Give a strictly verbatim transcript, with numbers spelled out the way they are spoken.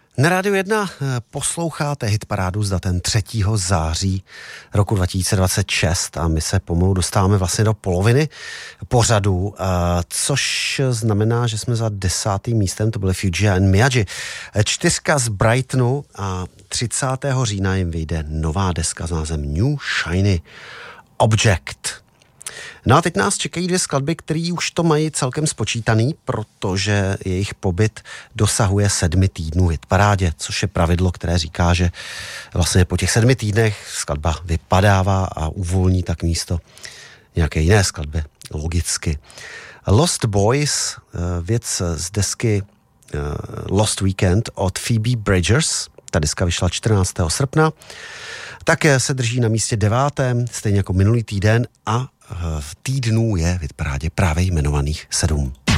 Na Rádiu jedna posloucháte hitparádu s datem třetího září roku dva tisíce dvacet šest a my se pomalu dostáváme vlastně do poloviny pořadu, což znamená, že jsme za desátým místem, to byly Fuji and Miyagi. Čtyřka z Brightonu a třicátého října jim vyjde nová deska s názvem New Shiny Object. No a teď nás čekají dvě skladby, které už to mají celkem spočítaný, protože jejich pobyt dosahuje sedmi týdnů v hitparádě, což je pravidlo, které říká, že vlastně po těch sedmi týdnech skladba vypadává a uvolní tak místo nějaké jiné skladby, logicky. Lost Boys, věc z desky Lost Weekend od Phoebe Bridgers, ta deska vyšla čtrnáctého srpna, také se drží na místě devátém, stejně jako minulý týden a v týdnu je v hitparádě právě jmenovaných sedm.